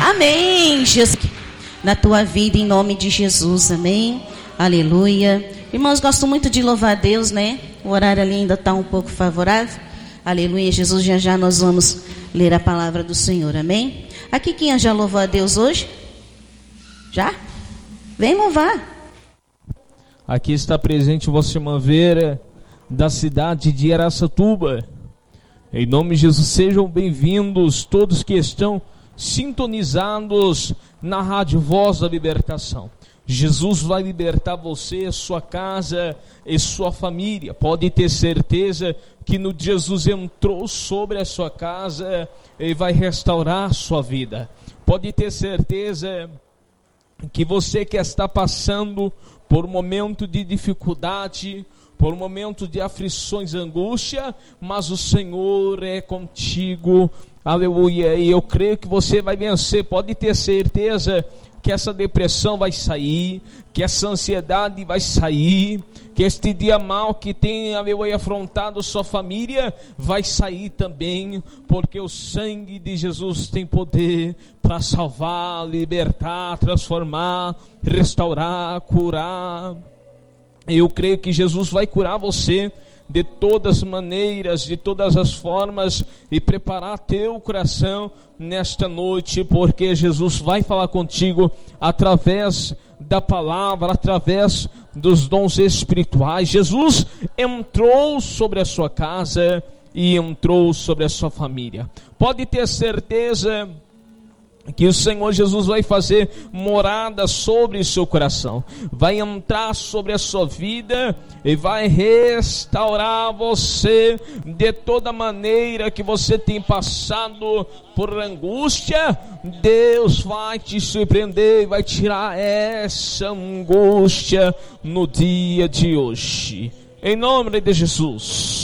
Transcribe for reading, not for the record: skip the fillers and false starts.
Amém, Jesus. Na tua vida, em nome de Jesus, amém. Aleluia. Irmãos, gosto muito de louvar a Deus, né? O horário ali ainda está um pouco favorável. Aleluia, Jesus, já nós vamos ler a palavra do Senhor, amém? Aqui quem já louvou a Deus hoje? Já? Vem louvar. Aqui está presente você, irmã Vera, da cidade de Araçatuba. Em nome de Jesus, sejam bem-vindos todos que estão sintonizados na Rádio Voz da Libertação. Jesus vai libertar você, sua casa e sua família. Pode ter certeza que no Jesus entrou sobre a sua casa e vai restaurar a sua vida. Pode ter certeza que você que está passando por um momento de dificuldade, por um momento de aflições, angústia, mas o Senhor é contigo, aleluia, e eu creio que você vai vencer. Pode ter certeza que essa depressão vai sair, que essa ansiedade vai sair, que este dia mal que tem, aleluia, afrontado sua família, vai sair também, porque o sangue de Jesus tem poder para salvar, libertar, transformar, restaurar, curar. Eu creio que Jesus vai curar você de todas as maneiras, de todas as formas, e preparar teu coração nesta noite, porque Jesus vai falar contigo através da palavra, através dos dons espirituais. Jesus entrou sobre a sua casa e entrou sobre a sua família. Pode ter certeza que o Senhor Jesus vai fazer morada sobre o seu coração, vai entrar sobre a sua vida e vai restaurar você de toda maneira que você tem passado por angústia. Deus vai te surpreender e vai tirar essa angústia no dia de hoje, em nome de Jesus.